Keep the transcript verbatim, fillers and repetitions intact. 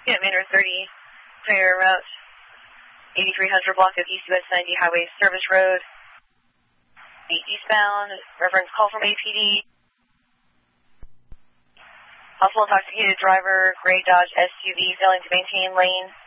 Yeah, Manor thirty, clear route eighty-three hundred block of East U S ninety Highway Service Road. The eastbound, reference call from A P D. Also intoxicated driver, gray Dodge S U V failing to maintain lane.